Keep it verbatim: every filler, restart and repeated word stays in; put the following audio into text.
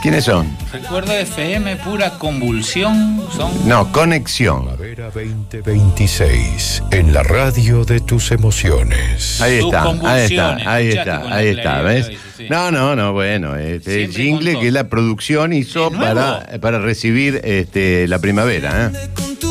¿Quiénes son? Recuerdo F M, Pura Convulsión. Son... No, Conexión. Primavera veinte veintiséis, en la radio de tus emociones. Ahí está, ahí está, ahí Escuchaste está, con la ahí está, claridad ¿ves? que lo dice, sí. No, no, no, bueno, este, el Siempre jingle con que la producción hizo ¿De nuevo? para, para recibir este, la primavera, ¿eh?